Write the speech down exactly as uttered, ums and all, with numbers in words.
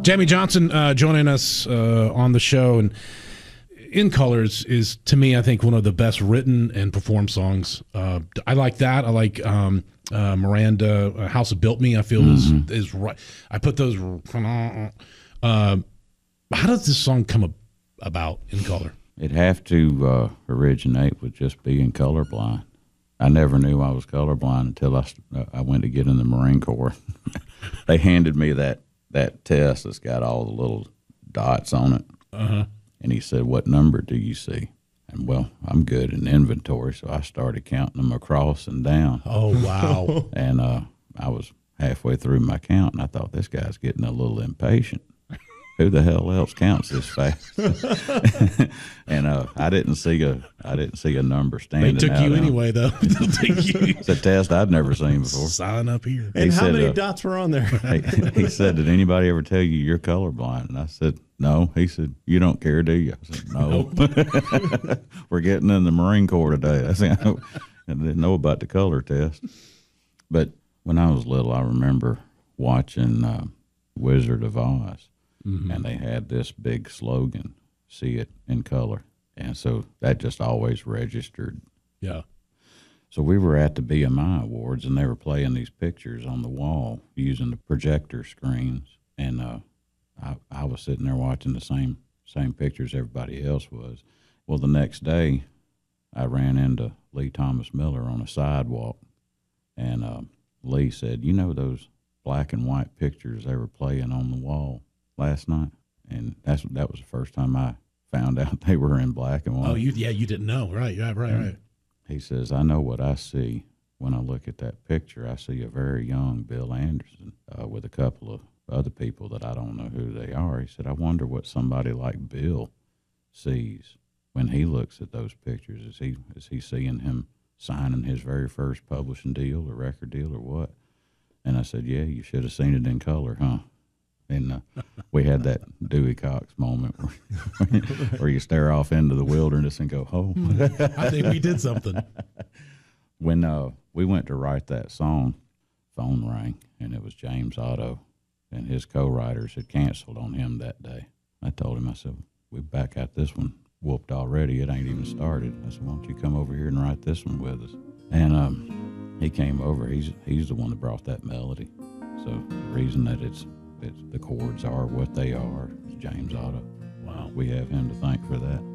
Jamie Johnson uh, joining us uh, on the show, and In Colors is, to me, I think one of the best written and performed songs. Uh, I like that. I like um, uh, Miranda, uh, House That Built Me. I feel mm-hmm. is is right. I put those. Uh, how does this song come about, In Color? It have to uh, originate with just being colorblind. I never knew I was colorblind until I, uh, I went to get in the Marine Corps. They handed me that, that test that's got all the little dots on it. Uh-huh. And he said, "What number do you see?" And, well, I'm good in inventory, so I started counting them across and down. Oh, wow. And uh, I was halfway through my count, and I thought, this guy's getting a little impatient. Who the hell else counts this fast? And uh, I didn't see a I didn't see a number standing. They took out you on. anyway, though. They'll take you. It's a test I'd never seen before. Sign up here. And he how said, many uh, dots were on there? he, he said, "Did anybody ever tell you you're colorblind?" And I said, "No." He said, "You don't care, do you?" I said, "No." Nope. We're getting in the Marine Corps today. I said, I didn't know about the color test. But when I was little, I remember watching uh, Wizard of Oz. Mm-hmm. And they had this big slogan, "See it in color." And so that just always registered. Yeah. So we were at the B M I Awards, and they were playing these pictures on the wall using the projector screens. And uh, I, I was sitting there watching the same same pictures everybody else was. Well, the next day, I ran into Lee Thomas Miller on a sidewalk, and uh, Lee said, "You know those black and white pictures they were playing on the wall last night?" And that's that was the first time I found out they were in black and white. Oh, you yeah, you didn't know, right? Yeah, right, right. He says, "I know what I see when I look at that picture. I see a very young Bill Anderson uh, with a couple of other people that I don't know who they are." He said, "I wonder what somebody like Bill sees when he looks at those pictures. Is he is he seeing him signing his very first publishing deal or record deal or what?" And I said, "Yeah, you should have seen it in color, huh?" And uh, we had that Dewey Cox moment where, where you stare off into the wilderness and go, "Oh, I think we did something." When uh, we went to write that song, phone rang, and it was James Otto, and his co-writers had canceled on him that day. I told him, I said, "We back out this one whooped already. It ain't even started." I said, "Why don't you come over here and write this one with us?" And um, he came over. He's he's the one that brought that melody. So the reason that it's It's, the chords are what they are. It's James Otto. Wow. We have him to thank for that.